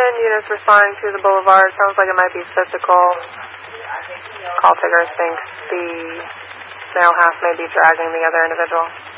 units responding to the boulevard. Sounds like it might be physical. Call taker thinks the male half may be dragging the other individual.